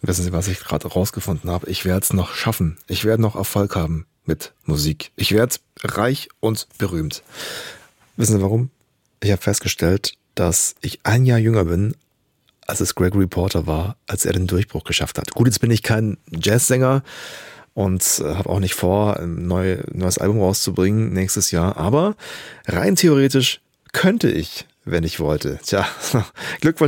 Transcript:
Wissen Sie, was ich gerade rausgefunden habe? Ich werde es noch schaffen. Ich werde noch Erfolg haben mit Musik. Ich werde reich und berühmt. Wissen Sie warum? Ich habe festgestellt, dass ich ein Jahr jünger bin, als es Gregory Porter war, als er den Durchbruch geschafft hat. Gut, jetzt bin ich kein Jazzsänger und habe auch nicht vor, ein neues Album rauszubringen nächstes Jahr. Aber rein theoretisch könnte ich, wenn ich wollte. Tja, Glückwunsch